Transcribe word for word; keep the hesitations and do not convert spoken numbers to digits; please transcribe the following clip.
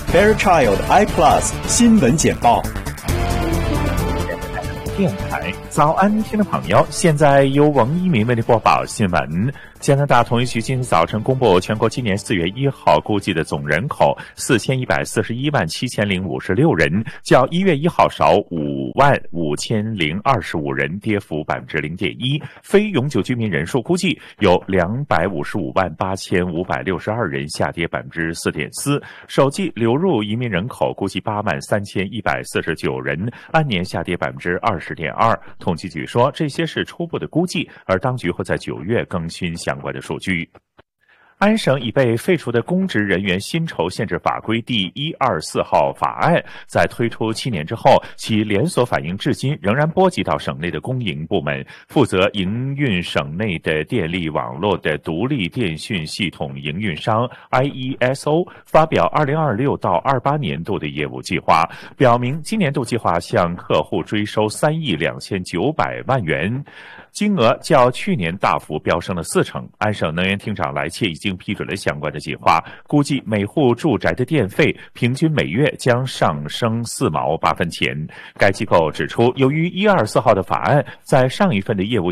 Fairchild I Plus 新闻简报。 电台早安，听众朋友，现在由王一鸣为您播报新闻。加拿大统计局今天早晨公布全国今年四月一号估计的总人口四千一百四十一万七千零五十六人，较一月一号少五万五千零二十五人，跌幅百分之零点一。非永久居民人数估计有两百五十五万八千五百六十二人，下跌百分之四点四。首季流入移民人口估计八万三千一百四十九人，按年下跌百分之二十点二。统计局说，这些是初步的估计，而当局会在九月更新相关的数据。安省已被废除的公职人员薪酬限制法规第一二四号法案，在推出七年之后，其连锁反应至今仍然波及到省内的公营部门。负责营运省内的电力网络的独立电讯系统营运商 I E S O 发表二零二六到二八年度的业务计划，表明今年度计划向客户追收三亿两千九百万元，金额较去年大幅飙升了四成。安省能源厅长莱切已经批准了相关的计划，估计每户住宅的电费平均每月将上升四毛八分钱。该机构指出，由于一二四号的法案在上一份的业务